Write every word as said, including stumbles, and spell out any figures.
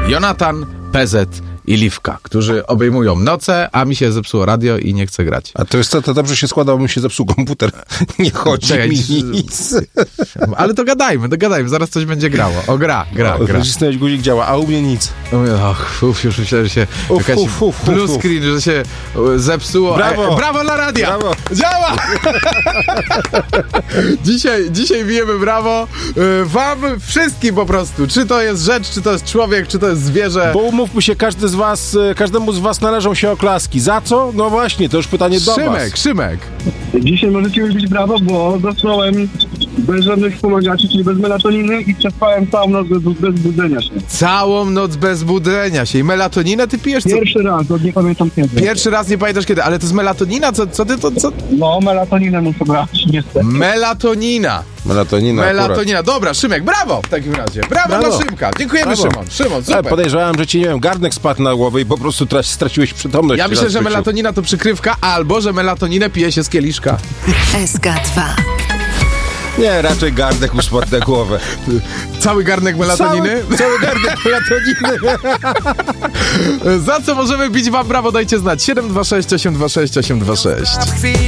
Jonatan, P Z i Liwka, którzy obejmują noce, a mi się zepsuło radio i nie chcę grać. A to jest to, to dobrze się składa, bo mi się zepsuł komputer. Nie chodzi Czekaj, mi nic. Ale to gadajmy, to gadajmy, zaraz coś będzie grało. O, gra, gra, O, gra. nacisnąłeś guzik, działa, a u mnie nic. Och, uf, już myślałem, że się Uf, jakaś uf, uf, blue uf. screen, że się e, zepsuło. Brawo. E, brawo dla radia! Brawo. Działa! dzisiaj, dzisiaj bijemy brawo e, wam wszystkim po prostu. Czy to jest rzecz, czy to jest człowiek, czy to jest zwierzę. Bo umówmy się, każdy z was, każdemu z was należą się oklaski. Za co? No właśnie, to już pytanie do was. Szymek, Szymek. Dzisiaj możecie już być brawo, bo zasnąłem bez żadnych wspomagaczy, czyli bez melatoniny i przespałem całą noc bez, bez budzenia się. Całą noc bez budzenia się. I melatoninę ty pijesz? Co? Pierwszy raz, od nie pamiętam kiedy. Pierwszy raz nie pamiętasz kiedy, ale to jest melatonina? Co, co ty to? Co? No, melatoninę muszę brać, niestety. Melatonina. Melatonina Melatonina. Dobra, Szymek, brawo w takim razie. Brawo, Brawo. dla Szymka. Dziękujemy, Brawo. Szymon. Szymon, Ale super. podejrzewałem, że ci, nie wiem, garnek spadł na głowę i po prostu tra- straciłeś przytomność. Ja myślę, raz w że życiu. melatonina to przykrywka, albo że melatoninę pije się z kieliszka. S K dwa. Nie, raczej garnek mu spadł na głowę. Cały garnek melatoniny? Cały, cały garnek melatoniny. Za co możemy bić wam brawo? Dajcie znać. siedem dwa sześć osiem dwa sześć osiem dwa sześć.